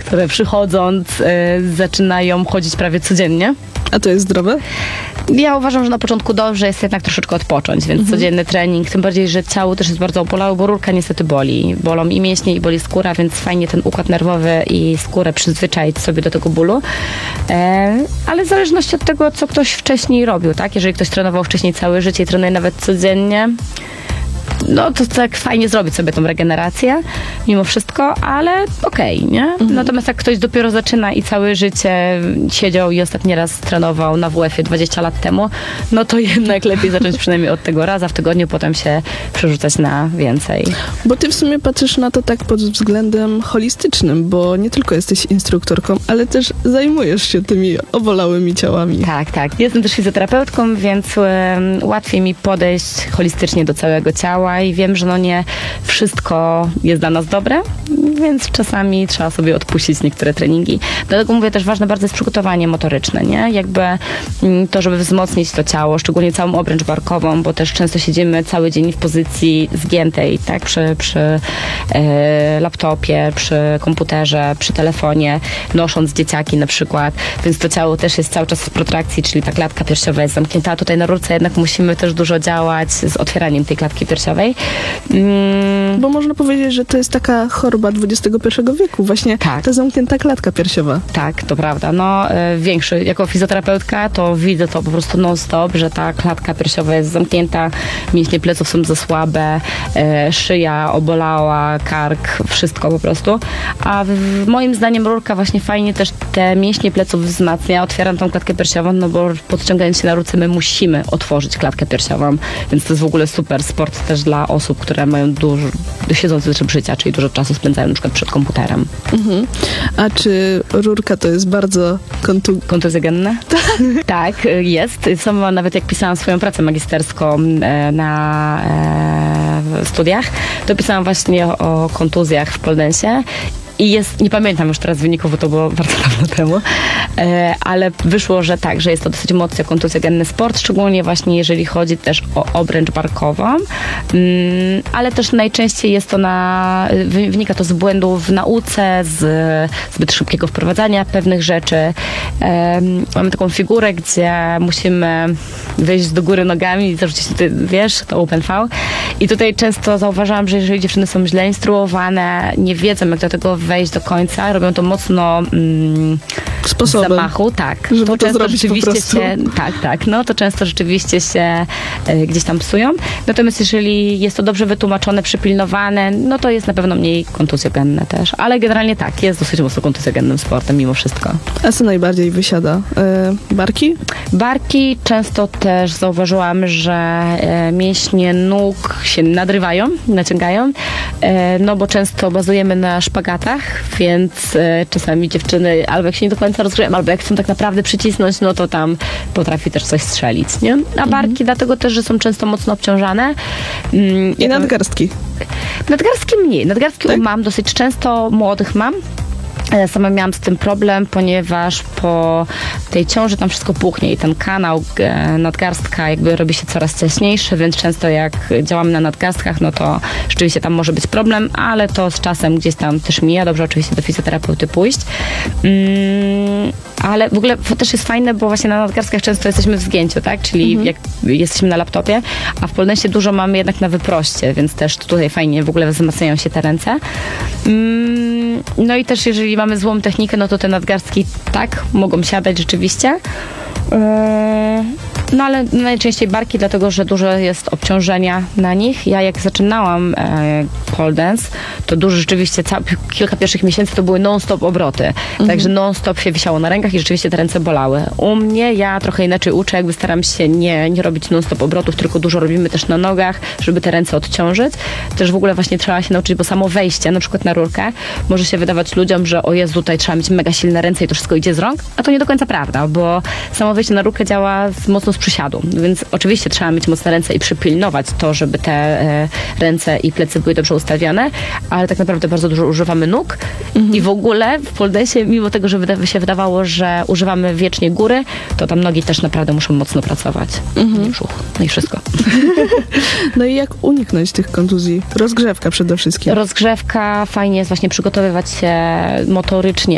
które przychodząc zaczynają chodzić prawie codziennie. A to jest zdrowe? Ja uważam, że na początku dobrze jest jednak troszeczkę odpocząć, więc codzienny trening, tym bardziej, że ciało też jest bardzo opolało, bo rurka niestety boli. Bolą i mięśnie, i boli skóra, więc fajnie ten układ nerwowy i skórę przyzwyczaić sobie do tego bólu. Ale w zależności od tego, co ktoś wcześniej robił, tak? Jeżeli ktoś trenował wcześniej całe życie i trenuje nawet codziennie, no to tak fajnie zrobić sobie tą regenerację mimo wszystko, ale okej, nie? Natomiast jak ktoś dopiero zaczyna i całe życie siedział i ostatni raz trenował na WF-ie 20 lat temu, no to jednak lepiej zacząć przynajmniej od tego raza w tygodniu, potem się przerzucać na więcej. Bo ty w sumie patrzysz na to tak pod względem holistycznym, bo nie tylko jesteś instruktorką, ale też zajmujesz się tymi obolałymi ciałami. Tak. Jestem też fizjoterapeutką, więc łatwiej mi podejść holistycznie do całego ciała i wiem, że no nie wszystko jest dla nas dobre, więc czasami trzeba sobie odpuścić niektóre treningi. Dlatego mówię też, ważne bardzo jest przygotowanie motoryczne, nie? Jakby to, żeby wzmocnić to ciało, szczególnie całą obręcz barkową, bo też często siedzimy cały dzień w pozycji zgiętej, tak? Przy laptopie, przy komputerze, przy telefonie, nosząc dzieciaki na przykład, więc to ciało też jest cały czas w protrakcji, czyli ta klatka piersiowa jest zamknięta, a tutaj na rurce jednak musimy też dużo działać z otwieraniem tej klatki piersiowej. Bo można powiedzieć, że to jest taka choroba XXI wieku, właśnie ta zamknięta klatka piersiowa. Tak, to prawda. No, jako fizjoterapeutka to widzę to po prostu non-stop, że ta klatka piersiowa jest zamknięta, mięśnie pleców są za słabe, szyja obolała, kark, wszystko po prostu. A moim zdaniem rurka właśnie fajnie też te mięśnie pleców wzmacnia, otwieram tą klatkę piersiową, no bo podciągając się na rurce my musimy otworzyć klatkę piersiową, więc to jest w ogóle super sport też dla osób, które mają siedzący tryb życia, czyli dużo czasu spędzają na przykład przed komputerem. A czy rurka to jest bardzo kontuzjogenne? Tak, jest. Sama nawet jak pisałam swoją pracę magisterską na studiach, to pisałam właśnie o kontuzjach w pole dance'ie. I nie pamiętam już teraz wyników, bo to było bardzo dawno temu, ale wyszło, że tak, że jest to dosyć mocno kontuzjogenny sport, szczególnie właśnie jeżeli chodzi też o obręcz barkową, ale też najczęściej jest to wynika to z błędów w nauce, z zbyt szybkiego wprowadzania pewnych rzeczy. Mamy taką figurę, gdzie musimy wyjść do góry nogami i zarzucić, to open V. I tutaj często zauważałam, że jeżeli dziewczyny są źle instruowane, nie wiedzą, jak do tego wejść do końca, robią to mocno sposobem, zamachu, tak. Żeby to często rzeczywiście to często rzeczywiście się gdzieś tam psują. Natomiast jeżeli jest to dobrze wytłumaczone, przypilnowane, no to jest na pewno mniej kontuzjogenne też. Ale generalnie tak, jest dosyć mocno kontuzjogennym sportem mimo wszystko. A co najbardziej wysiada? Barki? Barki często też zauważyłam, że mięśnie nóg się nadrywają, naciągają, no bo często bazujemy na szpagatach, więc czasami dziewczyny albo jak się nie do końca rozgrzeją, albo jak chcą tak naprawdę przycisnąć, no to tam potrafi też coś strzelić, nie? A barki dlatego też, że są często mocno obciążane. I nadgarstki? Nadgarstki mniej. Nadgarstki mam dosyć często, młodych mam. Sama miałam z tym problem, ponieważ po tej ciąży tam wszystko puchnie i ten kanał nadgarstka jakby robi się coraz ciaśniejszy, więc często jak działamy na nadgarstkach, no to rzeczywiście tam może być problem, ale to z czasem gdzieś tam też mija. Dobrze oczywiście do fizjoterapeuty pójść. Ale w ogóle to też jest fajne, bo właśnie na nadgarstkach często jesteśmy w zgięciu, tak? Czyli jak jesteśmy na laptopie, a w pole dance'ie dużo mamy jednak na wyproście, więc też tutaj fajnie w ogóle wzmacniają się te ręce. No i też jeżeli mamy złą technikę, no to te nadgarstki tak mogą siadać rzeczywiście. No ale najczęściej barki, dlatego że dużo jest obciążenia na nich. Ja jak zaczynałam pole dance, to dużo rzeczywiście, kilka pierwszych miesięcy to były non-stop obroty. Także non-stop się wisiało na rękach i rzeczywiście te ręce bolały. U mnie ja trochę inaczej uczę, jakby staram się nie robić non-stop obrotów, tylko dużo robimy też na nogach, żeby te ręce odciążyć. Też w ogóle właśnie trzeba się nauczyć, bo samo wejście na przykład na rurkę może się wydawać ludziom, że o Jezu, tutaj trzeba mieć mega silne ręce i to wszystko idzie z rąk, a to nie do końca prawda, bo samo wejście na rurkę działa mocno z przysiadu, więc oczywiście trzeba mieć mocne ręce i przypilnować to, żeby te ręce i plecy były dobrze ustawione, ale tak naprawdę bardzo dużo używamy nóg i w ogóle w pole dance'ie, mimo tego, że się wydawało, że używamy wiecznie góry, to tam nogi też naprawdę muszą mocno pracować. Brzuch. No i wszystko. No i jak uniknąć tych kontuzji? Rozgrzewka przede wszystkim. Rozgrzewka, fajnie jest właśnie przygotowywać się motorycznie